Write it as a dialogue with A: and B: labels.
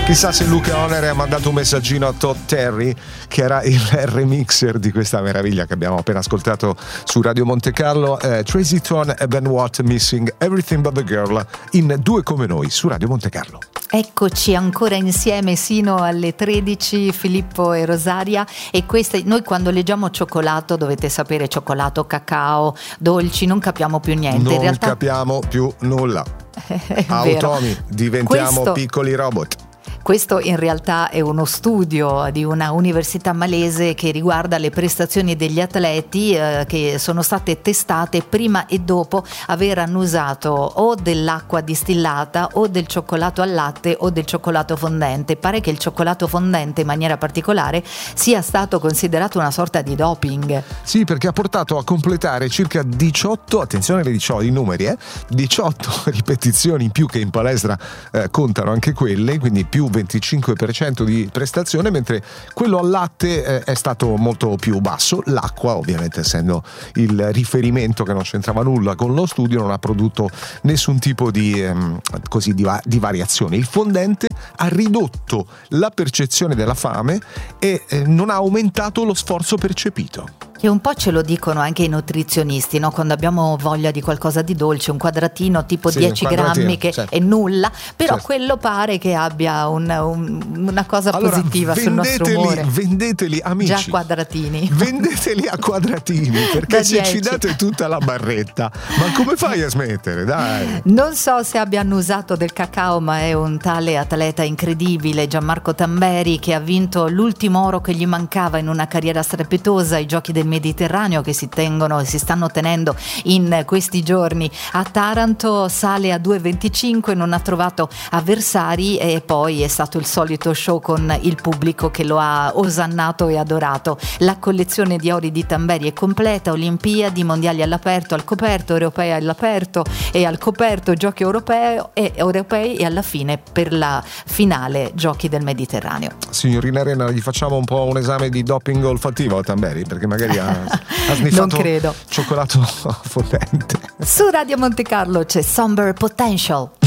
A: Chissà se Luca Onere ha mandato un messaggino a Todd Terry, che era il remixer di questa meraviglia che abbiamo appena ascoltato su Radio Monte Carlo, Tracy Thorn e Ben Watt, Missing Everything But The Girl, in Due Come Noi su Radio Monte Carlo.
B: Eccoci ancora insieme sino alle 13, Filippo e Rosaria, e questa, noi quando leggiamo cioccolato, dovete sapere, cioccolato, cacao, dolci, non capiamo più niente.
A: Non capiamo più nulla. Automi, diventiamo piccoli robot.
B: Questo in realtà è uno studio di una università malese che riguarda le prestazioni degli atleti che sono state testate prima e dopo aver annusato o dell'acqua distillata o del cioccolato al latte o del cioccolato fondente. Pare che il cioccolato fondente in maniera particolare sia stato considerato una sorta di doping.
A: Sì, perché ha portato a completare circa 18, attenzione alle 18, i numeri, 18 ripetizioni in più, che in palestra contano anche quelle, quindi più 25% di prestazione, mentre quello al latte è stato molto più basso. L'acqua, ovviamente essendo il riferimento che non c'entrava nulla con lo studio, non ha prodotto nessun tipo di variazione. Il fondente ha ridotto la percezione della fame e non ha aumentato lo sforzo percepito.
B: Che un po' ce lo dicono anche i nutrizionisti, no? Quando abbiamo voglia di qualcosa di dolce, un quadratino tipo 10 grammi che
A: certo,
B: è nulla, però
A: certo,
B: quello pare che abbia una cosa positiva sul nostro umore.
A: Vendeteli, amici,
B: già quadratini,
A: vendeteli a quadratini, perché se
B: 10
A: ci date tutta la barretta, ma come fai a smettere? Dai.
B: Non so se abbia annusato del cacao, ma è un tale atleta incredibile, Gianmarco Tamberi, che ha vinto l'ultimo oro che gli mancava in una carriera strepitosa ai Giochi del Mediterraneo che si stanno tenendo in questi giorni a Taranto. Sale a 2,25, non ha trovato avversari e poi è stato il solito show con il pubblico che lo ha osannato e adorato. La collezione di ori di Tamberi è completa: Olimpiadi, mondiali all'aperto, al coperto, europei all'aperto e al coperto, giochi europei e alla fine per la finale Giochi del Mediterraneo.
A: Signorina Arena, gli facciamo un po' un esame di doping olfattivo a Tamberi, perché magari ha sniffato,
B: non credo,
A: cioccolato fondente.
B: Su Radio Monte Carlo c'è Somber Potential.